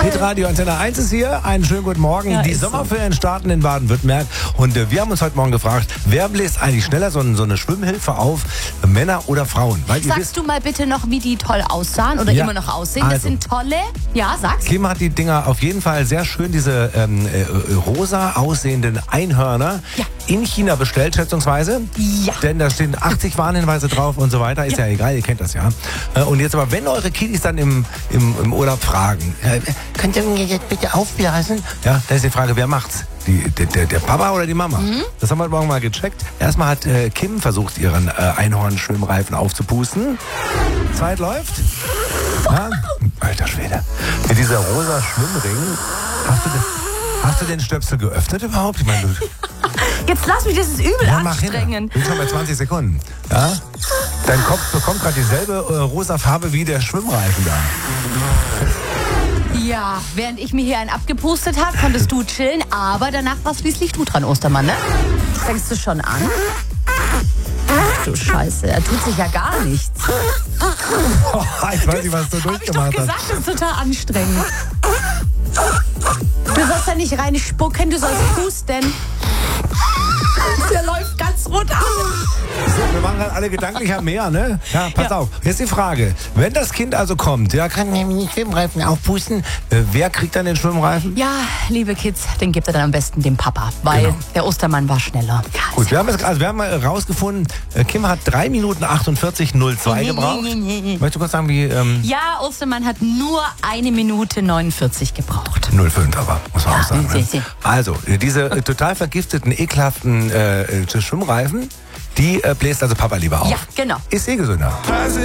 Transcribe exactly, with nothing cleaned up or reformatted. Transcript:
Hitradio Antenne eins ist hier. Einen schönen guten Morgen. Ja, die ist Sommerferien so. starten in Baden-Württemberg. Und äh, wir haben uns heute Morgen gefragt, wer bläst eigentlich schneller so, so eine Schwimmhilfe auf? Männer oder Frauen? Weil ihr Sagst wisst, du mal bitte noch, wie die toll aussahen oder Ja. immer noch aussehen? Das Also. sind tolle. Ja, sag's. Kim hat die Dinger auf jeden Fall sehr schön, diese ähm, äh, rosa aussehenden Einhörner, Ja. in China bestellt, schätzungsweise. Ja. Denn da stehen achtzig Warnhinweise drauf und so weiter. Ist ja, Ja. egal, ihr kennt das ja. Äh, Und jetzt aber, wenn eure Kiddies dann im, im, im Urlaub fragen, äh, könnt ihr mir jetzt bitte aufblasen? Ja, da ist die Frage, wer macht's? Die, der, der, der Papa oder die Mama? Mhm. Das haben wir heute Morgen mal gecheckt. Erstmal hat äh, Kim versucht, ihren äh, Einhorn-Schwimmreifen aufzupusten. Zeit läuft. Ja, alter Schwede. Mit dieser rosa Schwimmring. Hast du, den, hast du den Stöpsel geöffnet überhaupt? Ich meine, du, Jetzt lass mich, das ist übel ja, mach hin. anstrengend. Bin schon bei zwanzig Sekunden. Ja? Dein Kopf bekommt gerade dieselbe äh, rosa Farbe wie der Schwimmreifen da. Ja, während ich mir hier einen abgepustet habe, konntest du chillen, aber danach warst schließlich du dran, Ostermann, ne? Fängst du schon an? Ach du Scheiße, er tut sich ja gar nichts. Oh, ich weiß nicht, was du Hab ich doch durchgemacht hast. gesagt, das ist total anstrengend. Du sollst da nicht rein spucken, du sollst pusten. Der läuft ganz runter. So, wir machen halt alle gedanklich am Meer, ne? Ja, pass Ja. auf. Jetzt die Frage. Wenn das Kind also kommt, ja, kann nämlich nicht Schwimmreifen aufpusten. Äh, wer kriegt dann den Schwimmreifen? Ja, liebe Kids, den gibt er dann am besten dem Papa, weil Genau. der Ostermann war schneller. Ja, Gut, wir haben es also wir haben rausgefunden, äh, Kim hat drei Minuten achtundvierzig null zwei gebraucht. Möchtest du kurz sagen, wie ähm, Ja, Ostermann hat nur eine Minute neunundvierzig gebraucht. null fünf aber, muss man Ja, auch sagen. sie- Ne? sie- Also, äh, diese äh, total vergifteten, ekelhaften äh, äh, Schwimmreifen, die äh, bläst also Papa lieber auf. Ja, genau. Ist eh gesünder. Was